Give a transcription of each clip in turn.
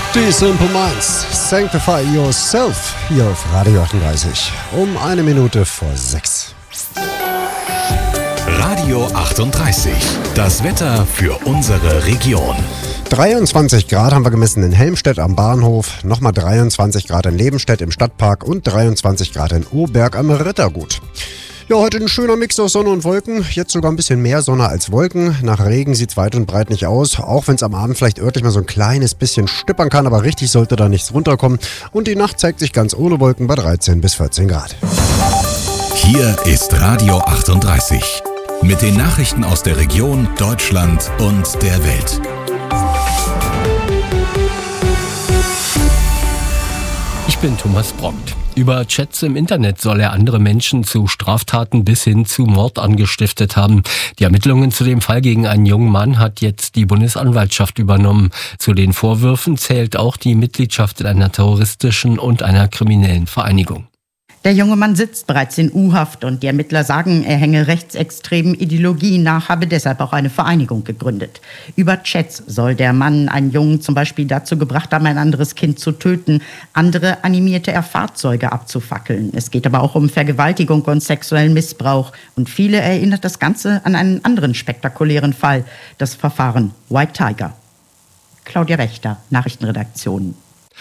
Die Simple Minds, Sanctify Yourself, hier auf Radio 38, um 1 Minute vor 6. Radio 38, das Wetter für unsere Region. 23 Grad haben wir gemessen in Helmstedt am Bahnhof, nochmal 23 Grad in Lebenstedt im Stadtpark und 23 Grad in Oberg am Rittergut. Ja, heute ein schöner Mix aus Sonne und Wolken. Jetzt sogar ein bisschen mehr Sonne als Wolken. Nach Regen sieht's weit und breit nicht aus. Auch wenn es am Abend vielleicht örtlich mal so ein kleines bisschen stippern kann. Aber richtig sollte da nichts runterkommen. Und die Nacht zeigt sich ganz ohne Wolken bei 13 bis 14 Grad. Hier ist Radio 38. Mit den Nachrichten aus der Region, Deutschland und der Welt. Ich bin Thomas Brockt. Über Chats im Internet soll er andere Menschen zu Straftaten bis hin zu Mord angestiftet haben. Die Ermittlungen zu dem Fall gegen einen jungen Mann hat jetzt die Bundesanwaltschaft übernommen. Zu den Vorwürfen zählt auch die Mitgliedschaft in einer terroristischen und einer kriminellen Vereinigung. Der junge Mann sitzt bereits in U-Haft und die Ermittler sagen, er hänge rechtsextremen Ideologien nach, habe deshalb auch eine Vereinigung gegründet. Über Chats soll der Mann einen Jungen zum Beispiel dazu gebracht haben, ein anderes Kind zu töten. Andere animierte er, Fahrzeuge abzufackeln. Es geht aber auch um Vergewaltigung und sexuellen Missbrauch. Und viele erinnert das Ganze an einen anderen spektakulären Fall, das Verfahren White Tiger. Claudia Wächter, Nachrichtenredaktion.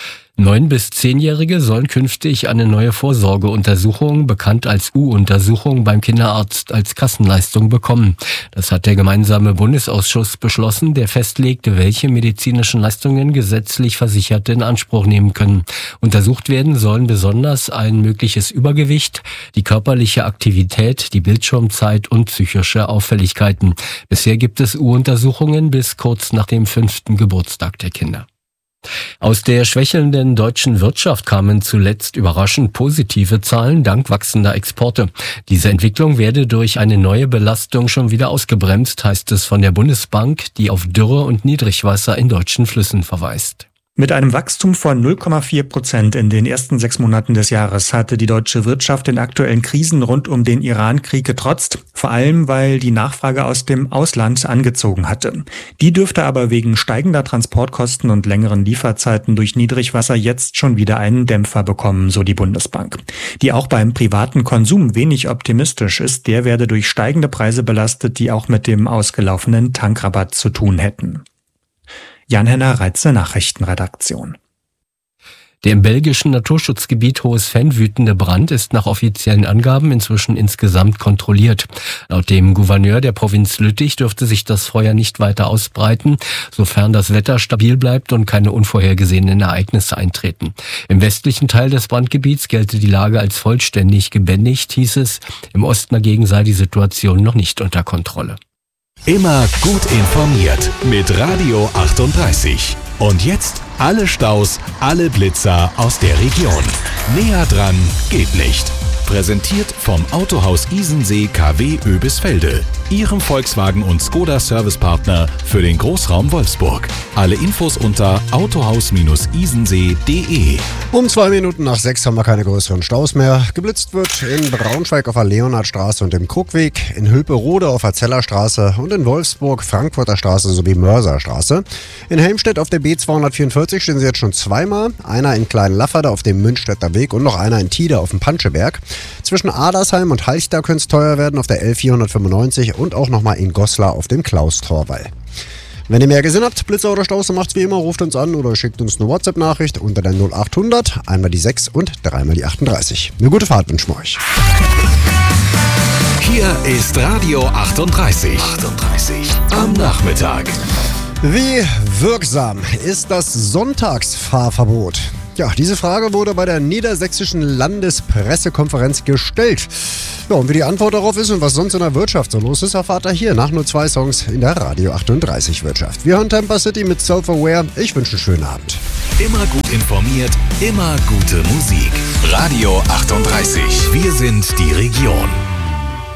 9- bis 10-Jährige sollen künftig eine neue Vorsorgeuntersuchung, bekannt als U-Untersuchung, beim Kinderarzt als Kassenleistung bekommen. Das hat der gemeinsame Bundesausschuss beschlossen, der festlegte, welche medizinischen Leistungen gesetzlich Versicherte in Anspruch nehmen können. Untersucht werden sollen besonders ein mögliches Übergewicht, die körperliche Aktivität, die Bildschirmzeit und psychische Auffälligkeiten. Bisher gibt es U-Untersuchungen bis kurz nach dem 5. Geburtstag der Kinder. Aus der schwächelnden deutschen Wirtschaft kamen zuletzt überraschend positive Zahlen dank wachsender Exporte. Diese Entwicklung werde durch eine neue Belastung schon wieder ausgebremst, heißt es von der Bundesbank, die auf Dürre und Niedrigwasser in deutschen Flüssen verweist. Mit einem Wachstum von 0,4% in den ersten 6 Monaten des Jahres hatte die deutsche Wirtschaft den aktuellen Krisen rund um den Iran-Krieg getrotzt, vor allem weil die Nachfrage aus dem Ausland angezogen hatte. Die dürfte aber wegen steigender Transportkosten und längeren Lieferzeiten durch Niedrigwasser jetzt schon wieder einen Dämpfer bekommen, so die Bundesbank. Die auch beim privaten Konsum wenig optimistisch ist, der werde durch steigende Preise belastet, die auch mit dem ausgelaufenen Tankrabatt zu tun hätten. Jan-Henner Reitze, Nachrichtenredaktion. Der im belgischen Naturschutzgebiet Hohes-Venn wütende Brand ist nach offiziellen Angaben inzwischen insgesamt kontrolliert. Laut dem Gouverneur der Provinz Lüttich dürfte sich das Feuer nicht weiter ausbreiten, sofern das Wetter stabil bleibt und keine unvorhergesehenen Ereignisse eintreten. Im westlichen Teil des Brandgebiets gelte die Lage als vollständig gebändigt, hieß es. Im Osten dagegen sei die Situation noch nicht unter Kontrolle. Immer gut informiert mit Radio 38. Und jetzt alle Staus, alle Blitzer aus der Region. Näher dran geht nicht. Präsentiert vom Autohaus Isensee KW Oebisfelde, Ihrem Volkswagen und Skoda Servicepartner für den Großraum Wolfsburg. Alle Infos unter autohaus-isensee.de. Um 2 Minuten nach 6 haben wir keine größeren Staus mehr. Geblitzt wird in Braunschweig auf der Leonhardstraße und dem Krugweg, in Hülperode auf der Zellerstraße und in Wolfsburg Frankfurter Straße sowie Mörserstraße. In Helmstedt auf der B244 stehen sie jetzt schon zweimal. Einer in Kleinlafferde auf dem Münchstädter Weg und noch einer in Tide auf dem Panscheberg. Zwischen Adersheim und Halchda könnte es teuer werden auf der L495 und auch nochmal in Goslar auf dem Klaus-Torwall. Wenn ihr mehr gesehen habt, Blitzer oder Staus, dann macht's wie immer, ruft uns an oder schickt uns eine WhatsApp-Nachricht unter der 0800, einmal die 6 und dreimal die 38. Eine gute Fahrt wünschen wir euch. Hier ist Radio 38. Am Nachmittag. Wie wirksam ist das Sonntagsfahrverbot? Ja, diese Frage wurde bei der Niedersächsischen Landespressekonferenz gestellt. Ja, und wie die Antwort darauf ist und was sonst in der Wirtschaft so los ist, erfahrt ihr hier nach nur 2 Songs in der Radio 38 Wirtschaft. Wir hören Tampa City mit Self-Aware. Ich wünsche einen schönen Abend. Immer gut informiert, immer gute Musik. Radio 38. Wir sind die Region.